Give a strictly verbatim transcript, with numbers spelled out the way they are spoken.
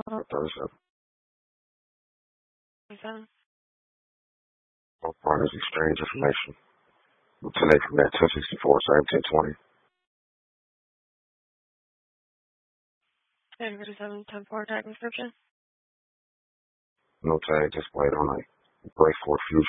Uh, thirty-seven. Seven. Both parties exchange information. Lieutenant from that ten sixty-four, same ten twenty. ten thirty-seven, ten four, tag description. No tag displayed on a Break for Fusion.